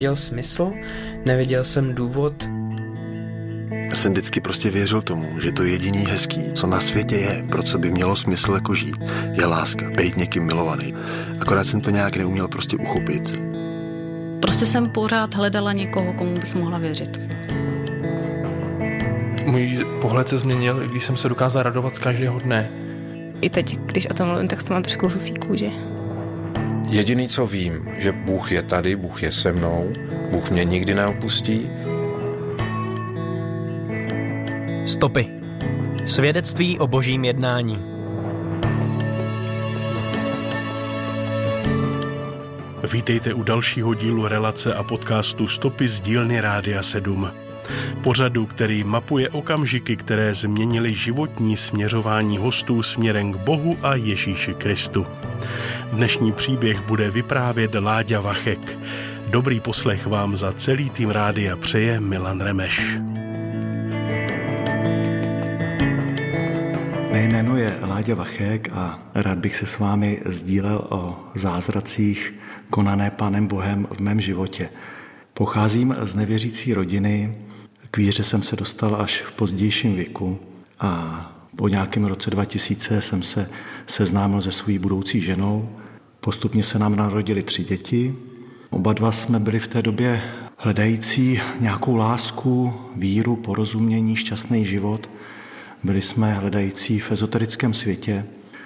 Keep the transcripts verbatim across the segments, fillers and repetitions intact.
Neviděl smysl, neviděl jsem důvod. Já jsem vždycky prostě věřil tomu, že to jediný hezký, co na světě je, pro co by mělo smysl jako žít, je láska, být někým milovaný. Akorát jsem to nějak neuměl prostě uchopit. Prostě jsem pořád hledala někoho, komu bych mohla věřit. Můj pohled se změnil, když jsem se dokázal radovat z každého dne. I teď, když o tom mluvím, tak to mám trošku husí kůži. Jediný, co vím, že Bůh je tady, Bůh je se mnou, Bůh mě nikdy neopustí. Stopy. Svědectví o božím jednání. Vítejte u dalšího dílu relace a podcastu Stopy z dílny Rádia sedm. Pořadu, který mapuje okamžiky, které změnily životní směřování hostů směrem k Bohu a Ježíši Kristu. Dnešní příběh bude vyprávět Láďa Vachek. Dobrý poslech vám za celý tým rádia přeje Milan Remeš. Mé jméno je Láďa Vachek a rád bych se s vámi sdílel o zázracích konané Pánem Bohem v mém životě. Pocházím z nevěřící rodiny, k víře jsem se dostal až v pozdějším věku a po nějakém roce dva tisíce jsem se seznámil se svou budoucí ženou. Postupně se nám narodili tři děti. Oba dva jsme byli v té době hledající nějakou lásku, víru, porozumění, šťastný život. Byli jsme hledající v ezoterickém světě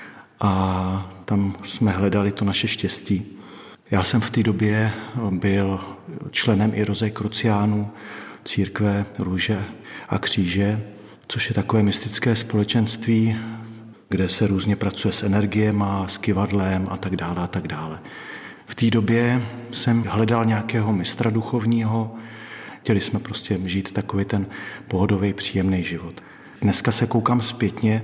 a tam jsme hledali to naše štěstí. Já jsem v té době byl členem i Roze Kruciánů, církve Růže a kříže, což je takové mystické společenství, kde se různě pracuje s energiema, s kyvadlem a tak dále a tak dále. V té době jsem hledal nějakého mistra duchovního, chtěli jsme prostě žít takový ten pohodový, příjemný život. Dneska se koukám zpětně,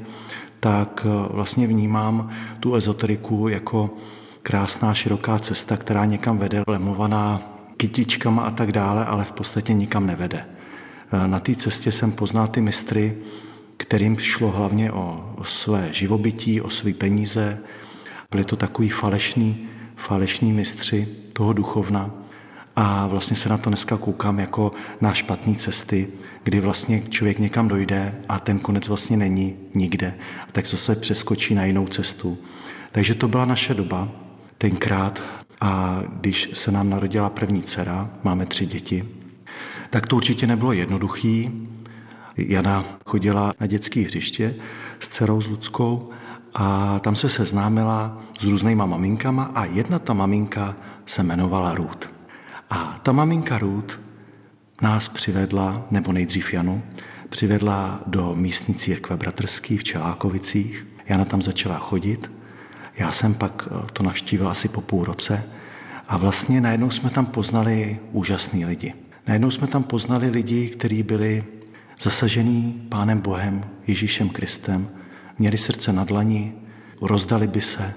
tak vlastně vnímám tu ezoteriku jako krásná, široká cesta, která někam vede, lemovaná kytičkama a tak dále, ale v podstatě nikam nevede. Na té cestě jsem poznal ty mistry, kterým šlo hlavně o, o své živobytí, o své peníze. Byli to takový falešní, falešní mistři toho duchovna. A vlastně se na to dneska koukám jako na špatné cesty, kdy vlastně člověk někam dojde a ten konec vlastně není nikde. Tak to se přeskočí na jinou cestu. Takže to byla naše doba tenkrát. A když se nám narodila první dcera, máme tři děti, tak to určitě nebylo jednoduchý. Jana chodila na dětské hřiště s dcerou s Luckou a tam se seznámila s různýma maminkama a jedna ta maminka se jmenovala Ruth. A ta maminka Ruth nás přivedla, nebo nejdřív Janu, přivedla do místní církve bratrský v Čelákovicích. Jana tam začala chodit. Já jsem pak to navštívil asi po půl roce a vlastně najednou jsme tam poznali úžasný lidi. Najednou jsme tam poznali lidi, kteří byli zasažený Pánem Bohem, Ježíšem Kristem, měli srdce na dlani, rozdali by se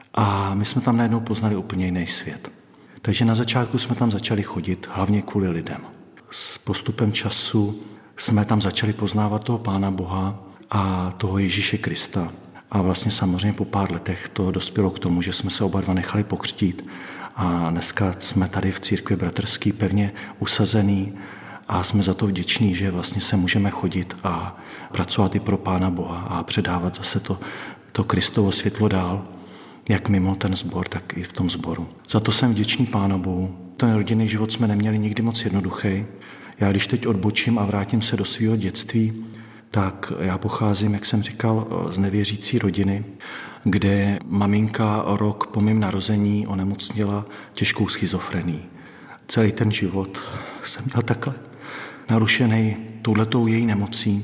a my jsme tam najednou poznali úplně jiný svět. Takže na začátku jsme tam začali chodit, hlavně kvůli lidem. S postupem času jsme tam začali poznávat toho Pána Boha a toho Ježíše Krista. A vlastně samozřejmě po pár letech to dospělo k tomu, že jsme se oba dva nechali pokřtít a dneska jsme tady v církvi bratrský pevně usazený a jsme za to vděční, že vlastně se můžeme chodit a pracovat i pro Pána Boha a předávat zase to, to Kristovo světlo dál, jak mimo ten sbor, tak i v tom sboru. Za to jsem vděčný Pánu Bohu. Ten rodinný život jsme neměli nikdy moc jednoduchý. Já když teď odbočím a vrátím se do svého dětství, tak já pocházím, jak jsem říkal, z nevěřící rodiny, kde maminka rok po mém narození onemocněla těžkou schizofrenii. Celý ten život jsem měl takhle narušený touhletou její nemocí,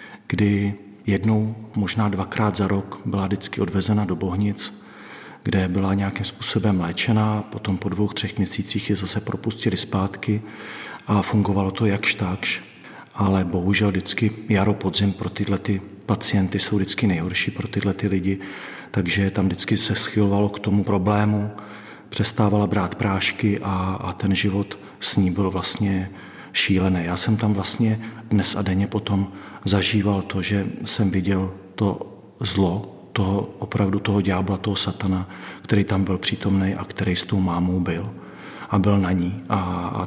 kdy jednou, možná dvakrát za rok byla vždycky odvezena do Bohnic, kde byla nějakým způsobem léčená, potom po dvou, třech měsících je zase propustili zpátky a fungovalo to jakž takž. Ale bohužel vždycky jaro, podzim pro tyhle ty pacienty jsou vždycky nejhorší pro tyhle ty lidi, takže tam vždycky se schylovalo k tomu problému, přestávala brát prášky a, a ten život s ní byl vlastně šílený. Já jsem tam vlastně dnes a denně potom zažíval to, že jsem viděl to zlo, toho opravdu toho ďábla, toho satana, který tam byl přítomný a který s tou mámou byl. a byl na ní. A, a